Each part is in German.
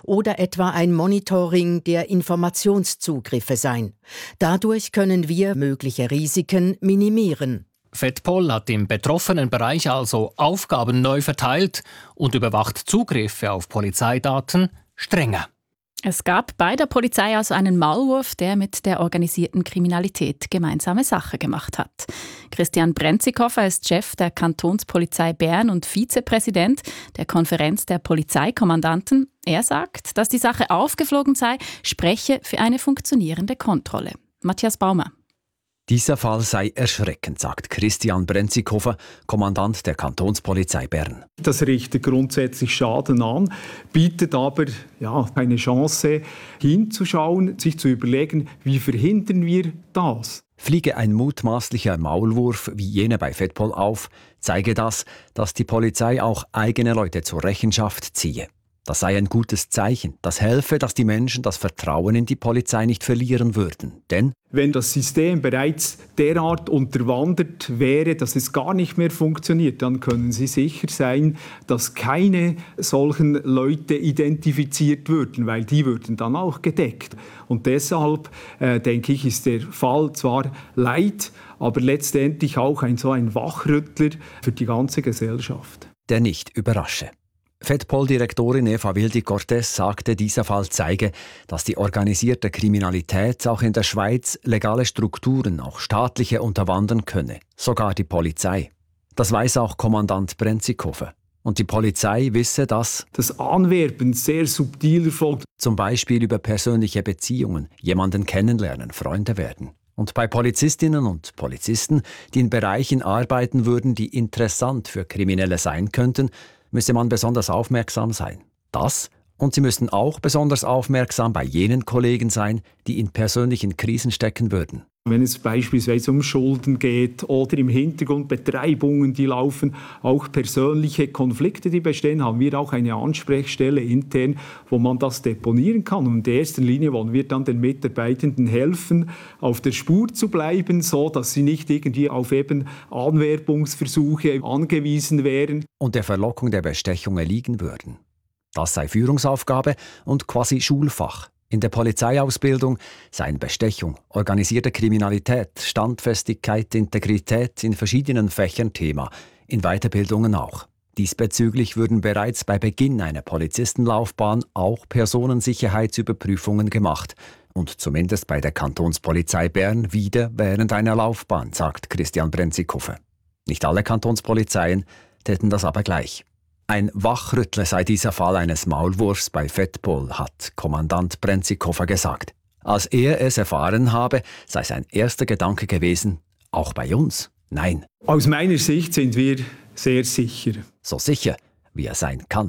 oder etwa ein Monitoring der Informationszugriffe sein. Dadurch können wir mögliche Risiken minimieren. FEDPOL hat im betroffenen Bereich also Aufgaben neu verteilt und überwacht Zugriffe auf Polizeidaten strenger. Es gab bei der Polizei also einen Maulwurf, der mit der organisierten Kriminalität gemeinsame Sache gemacht hat. Christian Brenzikofer ist Chef der Kantonspolizei Bern und Vizepräsident der Konferenz der Polizeikommandanten. Er sagt, dass die Sache aufgeflogen sei, spreche für eine funktionierende Kontrolle. Matthias Baumer. Dieser Fall sei erschreckend, sagt Christian Brenzikofer, Kommandant der Kantonspolizei Bern. Das richtet grundsätzlich Schaden an, bietet aber eine Chance hinzuschauen, sich zu überlegen, wie verhindern wir das? Fliege ein mutmaßlicher Maulwurf wie jener bei FEDPOL auf, zeige das, dass die Polizei auch eigene Leute zur Rechenschaft ziehe. Das sei ein gutes Zeichen. Das helfe, dass die Menschen das Vertrauen in die Polizei nicht verlieren würden. Denn wenn das System bereits derart unterwandert wäre, dass es gar nicht mehr funktioniert, dann können Sie sicher sein, dass keine solchen Leute identifiziert würden, weil die würden dann auch gedeckt. Und deshalb, denke ich, ist der Fall zwar Leid, aber letztendlich auch so ein Wachrüttler für die ganze Gesellschaft. Der nicht überrasche. FEDPOL-Direktorin Eva Wildi-Cortés sagte, dieser Fall zeige, dass die organisierte Kriminalität auch in der Schweiz legale Strukturen, auch staatliche, unterwandern könne, sogar die Polizei. Das weiß auch Kommandant Brenzikofer. Und die Polizei wisse, dass das Anwerben sehr subtil erfolgt. Zum Beispiel über persönliche Beziehungen, jemanden kennenlernen, Freunde werden. Und bei Polizistinnen und Polizisten, die in Bereichen arbeiten würden, die interessant für Kriminelle sein könnten, müsse man besonders aufmerksam sein. Das, und sie müssten auch besonders aufmerksam bei jenen Kollegen sein, die in persönlichen Krisen stecken würden. Wenn es beispielsweise um Schulden geht oder im Hintergrund Betreibungen, die laufen, auch persönliche Konflikte, die bestehen, haben wir auch eine Ansprechstelle intern, wo man das deponieren kann. Und in erster Linie wollen wir dann den Mitarbeitenden helfen, auf der Spur zu bleiben, so dass sie nicht irgendwie auf eben Anwerbungsversuche angewiesen wären. Und der Verlockung der Bestechung erliegen würden. Das sei Führungsaufgabe und quasi Schulfach. In der Polizeiausbildung seien Bestechung, organisierte Kriminalität, Standfestigkeit, Integrität in verschiedenen Fächern Thema, in Weiterbildungen auch. Diesbezüglich würden bereits bei Beginn einer Polizistenlaufbahn auch Personensicherheitsüberprüfungen gemacht. Und zumindest bei der Kantonspolizei Bern wieder während einer Laufbahn, sagt Christian Brenzikofer. Nicht alle Kantonspolizeien täten das aber gleich. Ein Wachrüttler sei dieser Fall eines Maulwurfs bei FEDPOL, hat Kommandant Brenzikofer gesagt. Als er es erfahren habe, sei sein erster Gedanke gewesen, auch bei uns? Nein. Aus meiner Sicht sind wir sehr sicher. So sicher, wie er sein kann.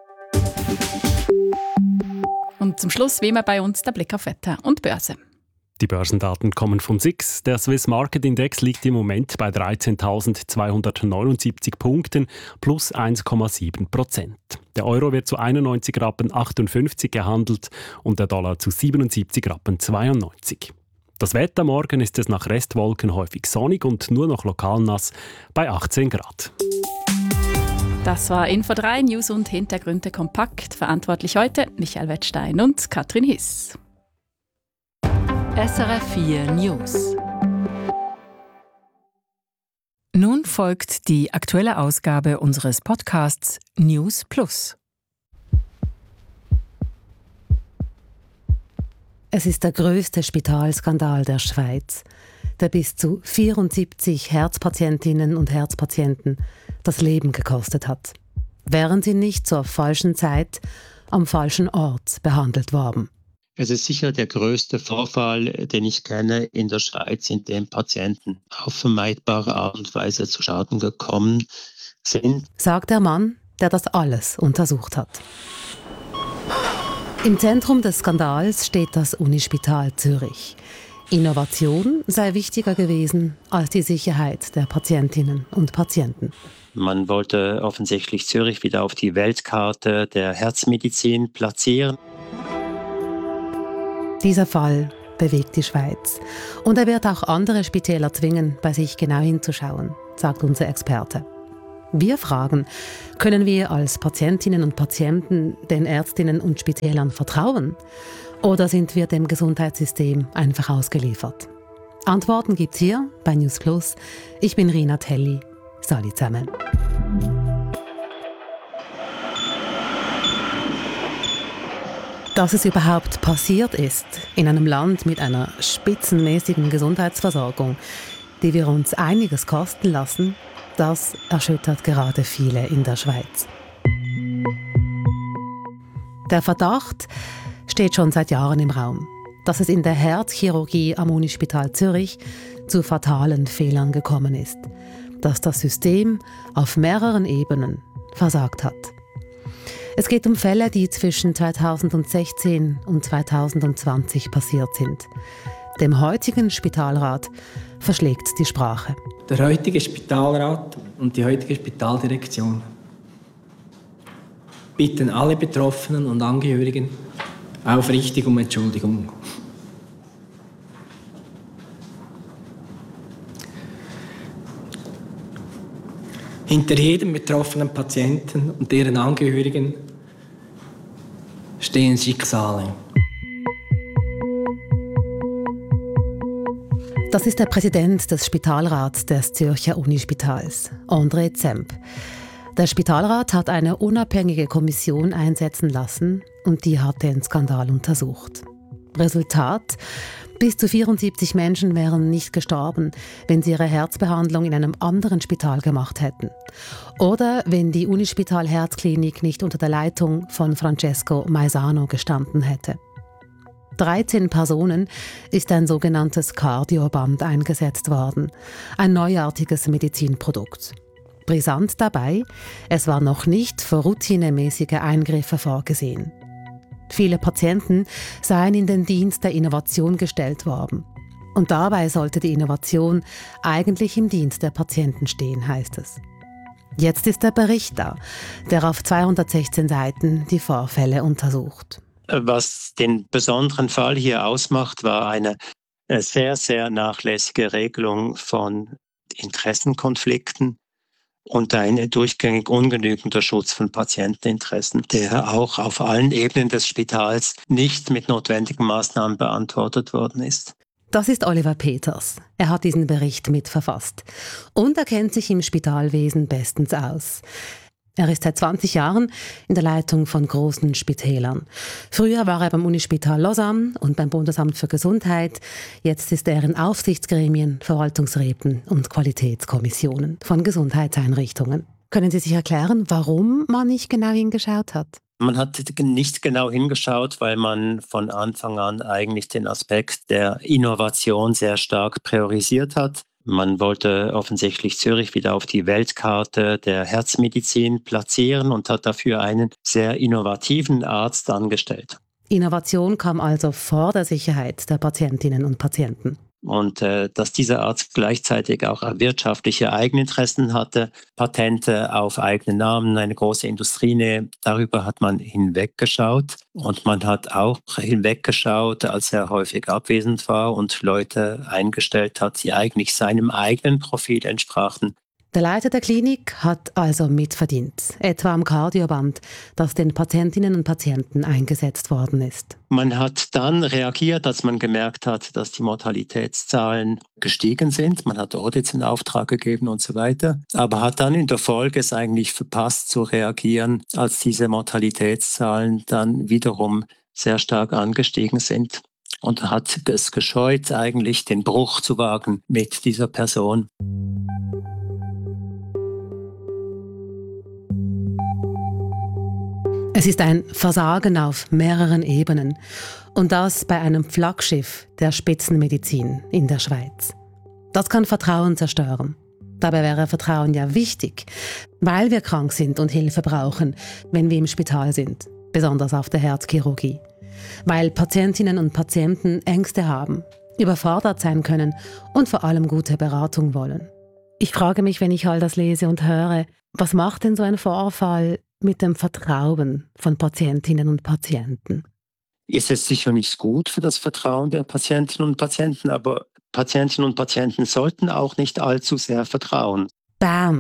Und zum Schluss wie immer bei uns der Blick auf Wetter und Börse. Die Börsendaten kommen von SIX. Der Swiss Market Index liegt im Moment bei 13.279 Punkten plus 1,7%. Der Euro wird zu 91,58 Rappen gehandelt und der Dollar zu 77,92 Rappen. Das Wetter morgen ist es nach Restwolken häufig sonnig und nur noch lokal nass bei 18 Grad. Das war Info 3 News und Hintergründe kompakt. Verantwortlich heute Michael Wettstein und Katrin Hiss. SRF 4 News. Nun folgt die aktuelle Ausgabe unseres Podcasts News Plus. Es ist der grösste Spitalskandal der Schweiz, der bis zu 74 Herzpatientinnen und Herzpatienten das Leben gekostet hat, wären sie nicht zur falschen Zeit am falschen Ort behandelt worden. Es ist sicher der größte Vorfall, den ich kenne in der Schweiz, in dem Patienten auf vermeidbare Art und Weise zu Schaden gekommen sind, sagt der Mann, der das alles untersucht hat. Im Zentrum des Skandals steht das Unispital Zürich. Innovation sei wichtiger gewesen als die Sicherheit der Patientinnen und Patienten. Man wollte offensichtlich Zürich wieder auf die Weltkarte der Herzmedizin platzieren. Dieser Fall bewegt die Schweiz. Und er wird auch andere Spitäler zwingen, bei sich genau hinzuschauen, sagt unser Experte. Wir fragen, können wir als Patientinnen und Patienten den Ärztinnen und Spitälern vertrauen? Oder sind wir dem Gesundheitssystem einfach ausgeliefert? Antworten gibt's hier bei News Plus. Ich bin Rina Telli. Salut zusammen. Dass es überhaupt passiert ist, in einem Land mit einer spitzenmäßigen Gesundheitsversorgung, die wir uns einiges kosten lassen, das erschüttert gerade viele in der Schweiz. Der Verdacht steht schon seit Jahren im Raum, dass es in der Herzchirurgie am Unispital Zürich zu fatalen Fehlern gekommen ist, dass das System auf mehreren Ebenen versagt hat. Es geht um Fälle, die zwischen 2016 und 2020 passiert sind. Dem heutigen Spitalrat verschlägt die Sprache. Der heutige Spitalrat und die heutige Spitaldirektion bitten alle Betroffenen und Angehörigen aufrichtig um Entschuldigung. Hinter jedem betroffenen Patienten und deren Angehörigen stehen Schicksale. Das ist der Präsident des Spitalrats des Zürcher Unispitals, André Zemp. Der Spitalrat hat eine unabhängige Kommission einsetzen lassen und die hat den Skandal untersucht. Resultat: bis zu 74 Menschen wären nicht gestorben, wenn sie ihre Herzbehandlung in einem anderen Spital gemacht hätten. Oder wenn die Unispital Herzklinik nicht unter der Leitung von Francesco Maisano gestanden hätte. 13 Personen ist ein sogenanntes Cardioband eingesetzt worden, ein neuartiges Medizinprodukt. Brisant dabei, es war noch nicht für routinemäßige Eingriffe vorgesehen. Viele Patienten seien in den Dienst der Innovation gestellt worden. Und dabei sollte die Innovation eigentlich im Dienst der Patienten stehen, heißt es. Jetzt ist der Bericht da, der auf 216 Seiten die Vorfälle untersucht. Was den besonderen Fall hier ausmacht, war eine sehr, sehr nachlässige Regelung von Interessenkonflikten und ein durchgängig ungenügender Schutz von Patienteninteressen, der auch auf allen Ebenen des Spitals nicht mit notwendigen Maßnahmen beantwortet worden ist. Das ist Oliver Peters. Er hat diesen Bericht mitverfasst. Und er kennt sich im Spitalwesen bestens aus. Er ist seit 20 Jahren in der Leitung von großen Spitälern. Früher war er beim Unispital Lausanne und beim Bundesamt für Gesundheit. Jetzt ist er in Aufsichtsgremien, Verwaltungsräten und Qualitätskommissionen von Gesundheitseinrichtungen. Können Sie sich erklären, warum man nicht genau hingeschaut hat? Man hat nicht genau hingeschaut, weil man von Anfang an eigentlich den Aspekt der Innovation sehr stark priorisiert hat. Man wollte offensichtlich Zürich wieder auf die Weltkarte der Herzmedizin platzieren und hat dafür einen sehr innovativen Arzt angestellt. Innovation kam also vor der Sicherheit der Patientinnen und Patienten. Und dass dieser Arzt gleichzeitig auch wirtschaftliche Eigeninteressen hatte, Patente auf eigene Namen, eine große Industrienähe, darüber hat man hinweggeschaut. Und man hat auch hinweggeschaut, als er häufig abwesend war und Leute eingestellt hat, die eigentlich seinem eigenen Profil entsprachen. Der Leiter der Klinik hat also mitverdient, etwa am Cardioband, das den Patientinnen und Patienten eingesetzt worden ist. Man hat dann reagiert, als man gemerkt hat, dass die Mortalitätszahlen gestiegen sind. Man hat Audits in Auftrag gegeben und so weiter, aber hat dann in der Folge es eigentlich verpasst zu reagieren, als diese Mortalitätszahlen dann wiederum sehr stark angestiegen sind. Und hat es gescheut, eigentlich den Bruch zu wagen mit dieser Person. Es ist ein Versagen auf mehreren Ebenen und das bei einem Flaggschiff der Spitzenmedizin in der Schweiz. Das kann Vertrauen zerstören. Dabei wäre Vertrauen ja wichtig, weil wir krank sind und Hilfe brauchen, wenn wir im Spital sind, besonders auf der Herzchirurgie. Weil Patientinnen und Patienten Ängste haben, überfordert sein können und vor allem gute Beratung wollen. Ich frage mich, wenn ich all das lese und höre, was macht denn so ein Vorfall mit dem Vertrauen von Patientinnen und Patienten? Ist es sicher nicht gut für das Vertrauen der Patientinnen und Patienten, aber Patientinnen und Patienten sollten auch nicht allzu sehr vertrauen. Bam!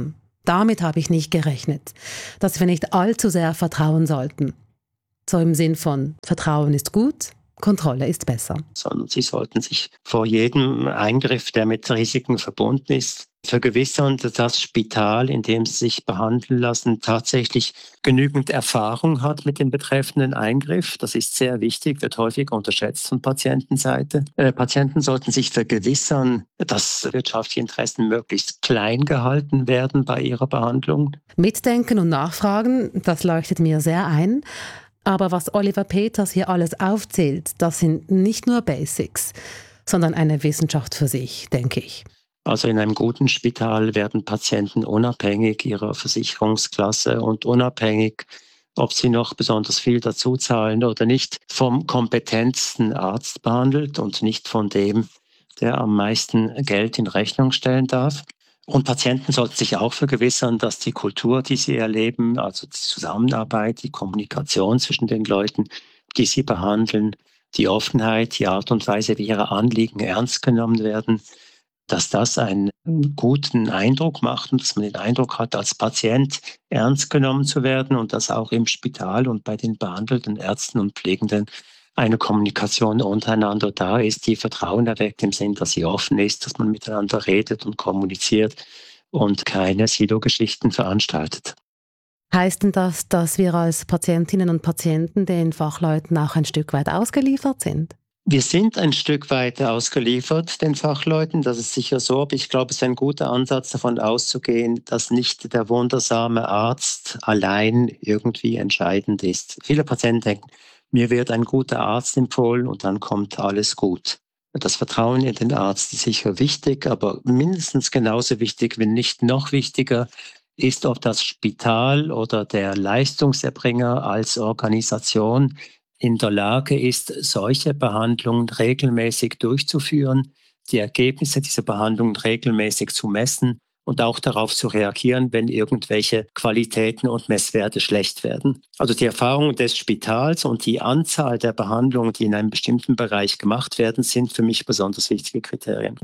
Damit habe ich nicht gerechnet, dass wir nicht allzu sehr vertrauen sollten. So im Sinn von Vertrauen ist gut, Kontrolle ist besser. Sondern sie sollten sich vor jedem Eingriff, der mit Risiken verbunden ist, vergewissern, dass das Spital, in dem sie sich behandeln lassen, tatsächlich genügend Erfahrung hat mit dem betreffenden Eingriff. Das ist sehr wichtig, wird häufig unterschätzt von Patientenseite. Patienten sollten sich vergewissern, dass wirtschaftliche Interessen möglichst klein gehalten werden bei ihrer Behandlung. Mitdenken und Nachfragen, das leuchtet mir sehr ein. Aber was Oliver Peters hier alles aufzählt, das sind nicht nur Basics, sondern eine Wissenschaft für sich, denke ich. Also in einem guten Spital werden Patienten unabhängig ihrer Versicherungsklasse und unabhängig, ob sie noch besonders viel dazu zahlen oder nicht, vom kompetentsten Arzt behandelt und nicht von dem, der am meisten Geld in Rechnung stellen darf. Und Patienten sollten sich auch vergewissern, dass die Kultur, die sie erleben, also die Zusammenarbeit, die Kommunikation zwischen den Leuten, die sie behandeln, die Offenheit, die Art und Weise, wie ihre Anliegen ernst genommen werden, dass das einen guten Eindruck macht und dass man den Eindruck hat, als Patient ernst genommen zu werden und dass auch im Spital und bei den behandelten Ärzten und Pflegenden eine Kommunikation untereinander da ist, die Vertrauen erweckt im Sinn, dass sie offen ist, dass man miteinander redet und kommuniziert und keine Silo-Geschichten veranstaltet. Heißt denn das, dass wir als Patientinnen und Patienten den Fachleuten auch ein Stück weit ausgeliefert sind? Wir sind ein Stück weit ausgeliefert den Fachleuten, das ist sicher so, aber ich glaube, es ist ein guter Ansatz, davon auszugehen, dass nicht der wundersame Arzt allein irgendwie entscheidend ist. Viele Patienten denken, mir wird ein guter Arzt empfohlen und dann kommt alles gut. Das Vertrauen in den Arzt ist sicher wichtig, aber mindestens genauso wichtig, wenn nicht noch wichtiger, ist, ob das Spital oder der Leistungserbringer als Organisation in der Lage ist, solche Behandlungen regelmäßig durchzuführen, die Ergebnisse dieser Behandlungen regelmäßig zu messen und auch darauf zu reagieren, wenn irgendwelche Qualitäten und Messwerte schlecht werden. Also die Erfahrung des Spitals und die Anzahl der Behandlungen, die in einem bestimmten Bereich gemacht werden, sind für mich besonders wichtige Kriterien.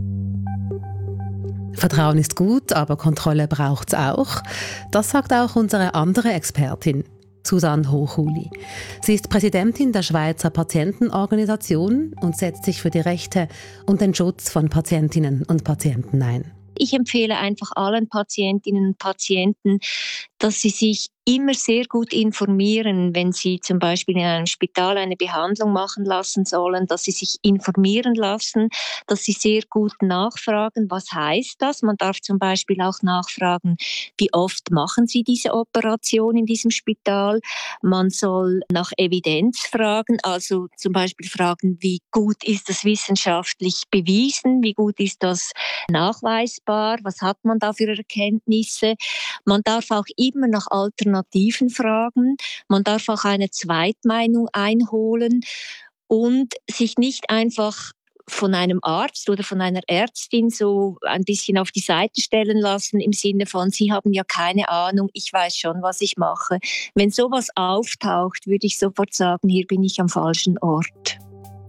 Vertrauen ist gut, aber Kontrolle braucht's auch. Das sagt auch unsere andere Expertin, Susanne Hochuli. Sie ist Präsidentin der Schweizer Patientenorganisation und setzt sich für die Rechte und den Schutz von Patientinnen und Patienten ein. Ich empfehle einfach allen Patientinnen und Patienten, dass sie sich immer sehr gut informieren, wenn sie zum Beispiel in einem Spital eine Behandlung machen lassen sollen, dass sie sich informieren lassen, dass sie sehr gut nachfragen, was heißt das? Man darf zum Beispiel auch nachfragen, wie oft machen sie diese Operation in diesem Spital? Man soll nach Evidenz fragen, also zum Beispiel fragen, wie gut ist das wissenschaftlich bewiesen? Wie gut ist das nachweisbar? Was hat man da für Erkenntnisse? Man darf auch immer nach Alternativen fragen. Man darf auch eine Zweitmeinung einholen und sich nicht einfach von einem Arzt oder von einer Ärztin so ein bisschen auf die Seite stellen lassen im Sinne von, Sie haben ja keine Ahnung, ich weiß schon, was ich mache. Wenn sowas auftaucht, würde ich sofort sagen, hier bin ich am falschen Ort.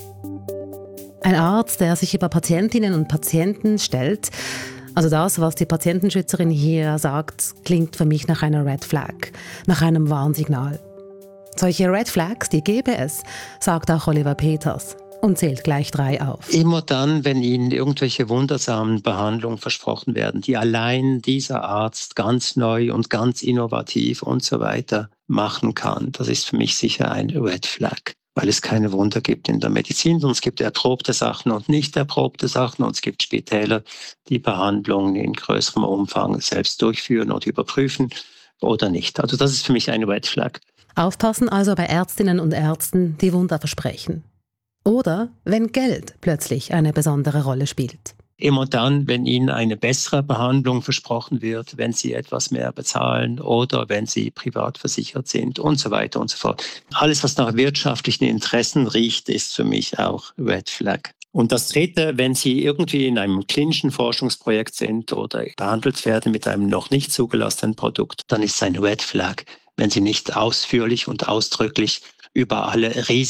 Ein Arzt, der sich über Patientinnen und Patienten stellt, also das, was die Patientenschützerin hier sagt, klingt für mich nach einer Red Flag, nach einem Warnsignal. Solche Red Flags, die gäbe es, sagt auch Oliver Peters und zählt gleich 3 auf. Immer dann, wenn Ihnen irgendwelche wundersamen Behandlungen versprochen werden, die allein dieser Arzt ganz neu und ganz innovativ und so weiter machen kann, das ist für mich sicher ein Red Flag. Weil es keine Wunder gibt in der Medizin, sondern es gibt erprobte Sachen und nicht erprobte Sachen und es gibt Spitäler, die Behandlungen in größerem Umfang selbst durchführen oder überprüfen oder nicht. Also das ist für mich ein Red Flag. Aufpassen also bei Ärztinnen und Ärzten, die Wunder versprechen. Oder wenn Geld plötzlich eine besondere Rolle spielt. Immer dann, wenn Ihnen eine bessere Behandlung versprochen wird, wenn Sie etwas mehr bezahlen oder wenn Sie privat versichert sind und so weiter und so fort. Alles, was nach wirtschaftlichen Interessen riecht, ist für mich auch Red Flag. Und das Dritte, wenn Sie irgendwie in einem klinischen Forschungsprojekt sind oder behandelt werden mit einem noch nicht zugelassenen Produkt, dann ist es ein Red Flag, wenn Sie nicht ausführlich und ausdrücklich über alle Risiken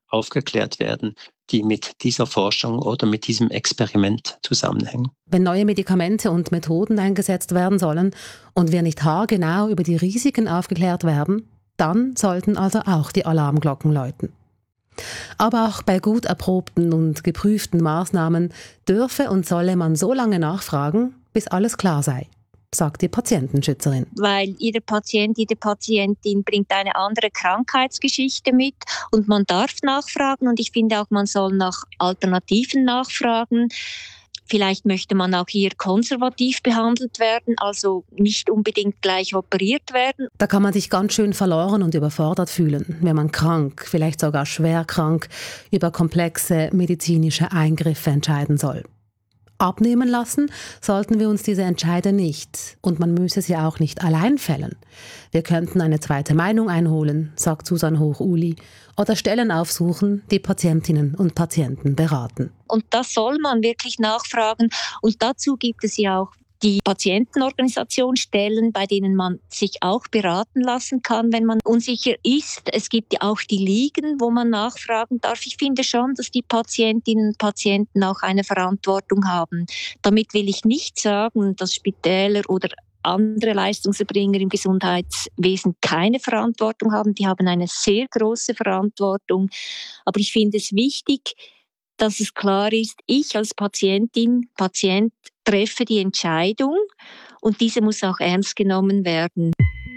aufgeklärt werden, die mit dieser Forschung oder mit diesem Experiment zusammenhängen. Wenn neue Medikamente und Methoden eingesetzt werden sollen und wir nicht haargenau über die Risiken aufgeklärt werden, dann sollten also auch die Alarmglocken läuten. Aber auch bei gut erprobten und geprüften Maßnahmen dürfe und solle man so lange nachfragen, bis alles klar sei, sagt die Patientenschützerin. Weil jeder Patient, jede Patientin bringt eine andere Krankheitsgeschichte mit und man darf nachfragen und ich finde auch, man soll nach Alternativen nachfragen. Vielleicht möchte man auch hier konservativ behandelt werden, also nicht unbedingt gleich operiert werden. Da kann man sich ganz schön verloren und überfordert fühlen, wenn man krank, vielleicht sogar schwer krank, über komplexe medizinische Eingriffe entscheiden soll. Abnehmen lassen sollten wir uns diese Entscheide nicht und man müsse sie auch nicht allein fällen. Wir könnten eine zweite Meinung einholen, sagt Susanne Hoch-Uli, oder Stellen aufsuchen, die Patientinnen und Patienten beraten. Und das soll man wirklich nachfragen und dazu gibt es ja auch die Patientenorganisation Stellen, bei denen man sich auch beraten lassen kann, wenn man unsicher ist. Es gibt ja auch die Ligen, wo man nachfragen darf. Ich finde schon, dass die Patientinnen und Patienten auch eine Verantwortung haben. Damit will ich nicht sagen, dass Spitäler oder andere Leistungserbringer im Gesundheitswesen keine Verantwortung haben. Die haben eine sehr große Verantwortung. Aber ich finde es wichtig, dass es klar ist, ich als Patientin, Patient treffe die Entscheidung und diese muss auch ernst genommen werden.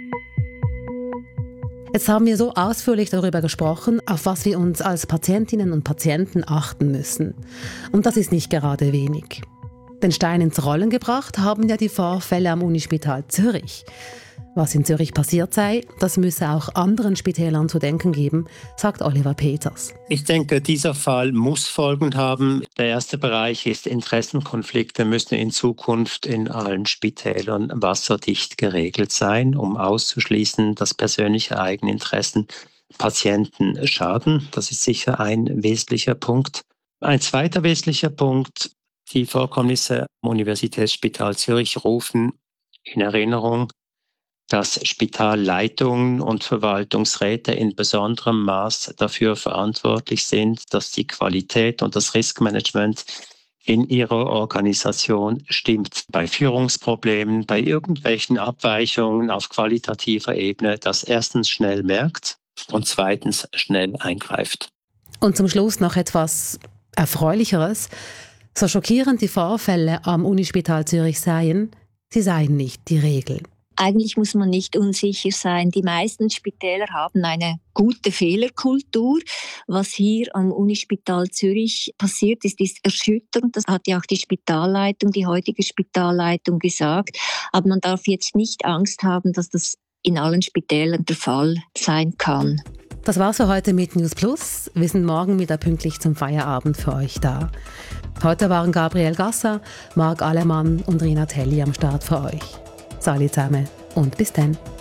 Jetzt haben wir so ausführlich darüber gesprochen, auf was wir uns als Patientinnen und Patienten achten müssen. Und das ist nicht gerade wenig. Den Stein ins Rollen gebracht haben ja die Vorfälle am Unispital Zürich. Was in Zürich passiert sei, das müsse auch anderen Spitälern zu denken geben, sagt Oliver Peters. Ich denke, dieser Fall muss Folgen haben. Der erste Bereich ist, Interessenkonflikte müssen in Zukunft in allen Spitälern wasserdicht geregelt sein, um auszuschließen, dass persönliche Eigeninteressen Patienten schaden. Das ist sicher ein wesentlicher Punkt. Ein zweiter wesentlicher Punkt, die Vorkommnisse am Universitätsspital Zürich rufen in Erinnerung, dass Spitalleitungen und Verwaltungsräte in besonderem Maß dafür verantwortlich sind, dass die Qualität und das Riskmanagement in ihrer Organisation stimmt. Bei Führungsproblemen, bei irgendwelchen Abweichungen auf qualitativer Ebene, das erstens schnell merkt und zweitens schnell eingreift. Und zum Schluss noch etwas Erfreulicheres. So schockierend die Vorfälle am Unispital Zürich seien, sie seien nicht die Regel. Eigentlich muss man nicht unsicher sein. Die meisten Spitäler haben eine gute Fehlerkultur. Was hier am Unispital Zürich passiert ist, ist erschütternd. Das hat ja auch die Spitalleitung, die heutige Spitalleitung gesagt. Aber man darf jetzt nicht Angst haben, dass das in allen Spitälern der Fall sein kann. Das war's für heute mit News Plus. Wir sind morgen wieder pünktlich zum Feierabend für euch da. Heute waren Gabriel Gasser, Marc Alemann und Rina Telli am Start für euch. Salut zusammen und bis dann.